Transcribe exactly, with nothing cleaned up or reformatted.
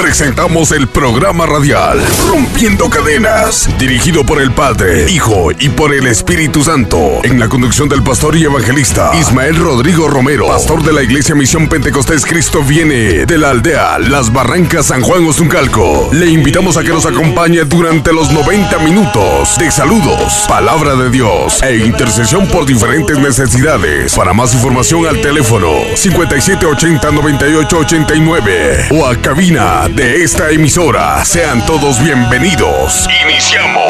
presentamos el programa radial Rompiendo Cadenas, dirigido por el Padre, Hijo y por el Espíritu Santo, en la conducción del pastor y evangelista Ismael Rodrigo Romero, pastor de la Iglesia Misión Pentecostés Cristo Viene, de la aldea Las Barrancas, San Juan Ostuncalco. Le invitamos a que nos acompañe durante los noventa minutos de saludos, palabra de Dios e intercesión por diferentes necesidades. Para más información al teléfono cincuenta y siete ochenta noventa y ocho ochenta y nueve o a cabina de esta emisora. Sean todos bienvenidos. Iniciamos.